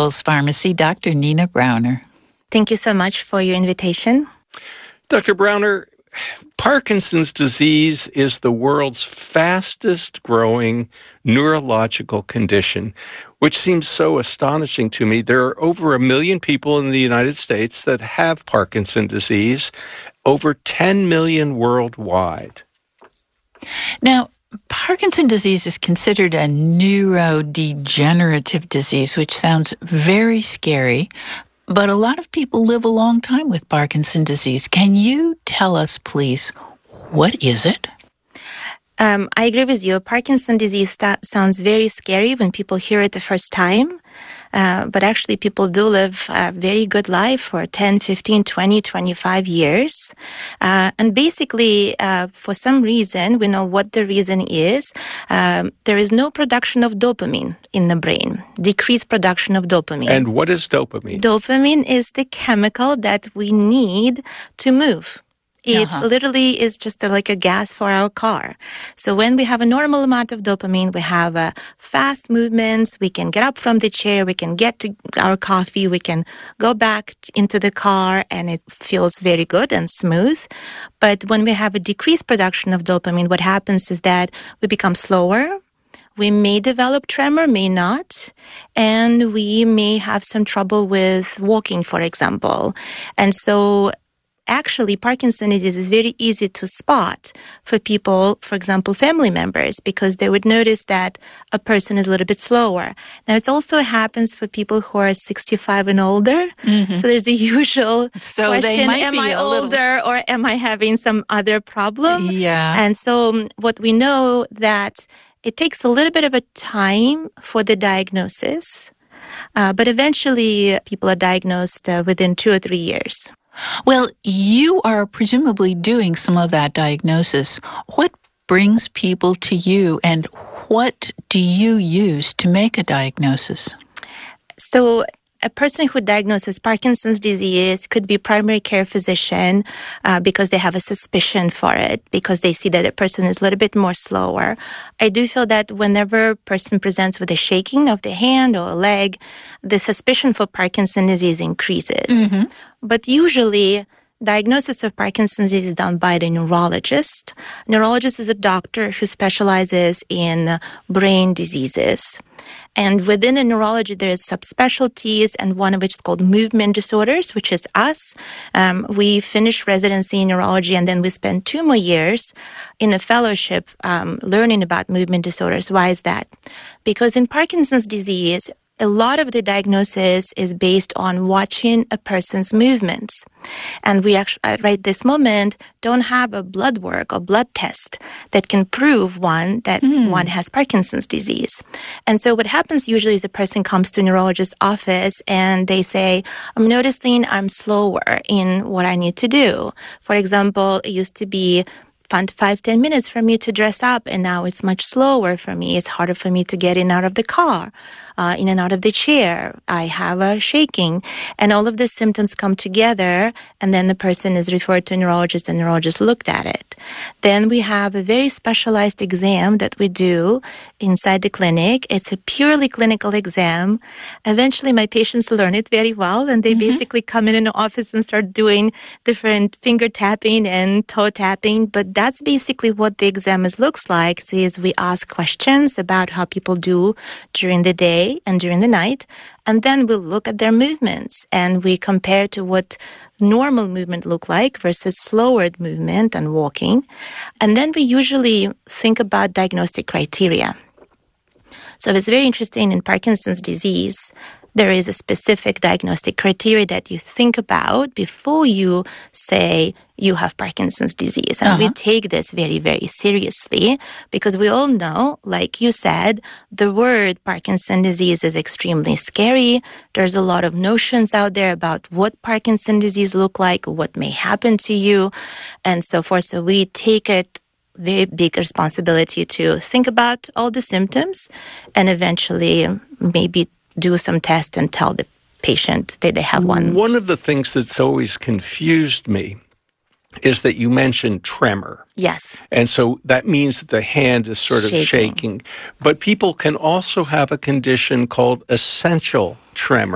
Pulse Pharmacy, Dr. Nina Browner. Thank you so much for your invitation. Dr. Browner, Parkinson's disease is the world's fastest growing neurological condition, which seems so astonishing to me. There are over 1 million people in the United States that have Parkinson's disease, over 10 million worldwide. Now, Parkinson's disease is considered a neurodegenerative disease, which sounds very scary, but a lot of people live a long time with Parkinson's disease. Can you tell us, please, what is it? I agree with you. Parkinson's disease sounds very scary when people hear it the first time. But actually, people do live a very good life for 10, 15, 20, 25 years. And basically, for some reason, we know what the reason is. There is no production of dopamine in the brain, decreased production of dopamine. And what is dopamine? Dopamine is the chemical that we need to move. It literally is just like a gas for our car. So when we have a normal amount of dopamine, we have fast movements, we can get up from the chair, we can get to our coffee, we can go back into the car, and it feels very good and smooth. But when we have a decreased production of dopamine, what happens is that we become slower. We may develop tremor, may not, and we may have some trouble with walking, for example. And so actually, Parkinson's disease is very easy to spot for people, for example, family members, because they would notice that a person is a little bit slower. Now, it also happens for people who are 65 and older. Mm-hmm. So there's a usual question, am I older or am I having some other problem? Yeah. And so what we know that it takes a little bit of a time for the diagnosis, but eventually people are diagnosed within 2 or 3 years. Well, you are presumably doing some of that diagnosis. What brings people to you, and what do you use to make a diagnosis? So a person who diagnoses Parkinson's disease could be a primary care physician because they have a suspicion for it, because they see that a person is a little bit more slower. I do feel that whenever a person presents with a shaking of the hand or a leg, the suspicion for Parkinson's disease increases. Mm-hmm. But usually, diagnosis of Parkinson's disease is done by the neurologist. Neurologist is a doctor who specializes in brain diseases. And within the neurology, there is subspecialties, and one of which is called movement disorders, which is us. We finish residency in neurology, and then we spend 2 more years in a fellowship learning about movement disorders. Why is that? Because in Parkinson's disease, a lot of the diagnosis is based on watching a person's movements. And we actually, right this moment, don't have a blood work or blood test that can prove one has Parkinson's disease. And so what happens usually is a person comes to a neurologist's office and they say, I'm noticing I'm slower in what I need to do. For example, it used to be 5-10 minutes for me to dress up, and now it's much slower for me. It's harder for me to get in and out of the car, in and out of the chair. I have a shaking, and all of the symptoms come together, and then the person is referred to a neurologist, and the neurologist looked at it. Then we have a very specialized exam that we do inside the clinic. It's a purely clinical exam. Eventually, my patients learn it very well, and they basically come in an office and start doing different finger tapping and toe tapping, but that's basically what the exam looks like. Is we ask questions about how people do during the day and during the night, and then we look at their movements and we compare to what normal movement look like versus slower movement and walking. And then we usually think about diagnostic criteria. So it's very interesting in Parkinson's disease. There is a specific diagnostic criteria that you think about before you say you have Parkinson's disease. And we take this very, very seriously because we all know, like you said, the word Parkinson's disease is extremely scary. There's a lot of notions out there about what Parkinson's disease look like, what may happen to you, and so forth. So we take it very big responsibility to think about all the symptoms and eventually maybe do some tests and tell the patient that they have one. One of the things that's always confused me is that you mentioned tremor. Yes. And so that means that the hand is sort of shaking. But people can also have a condition called essential tremor.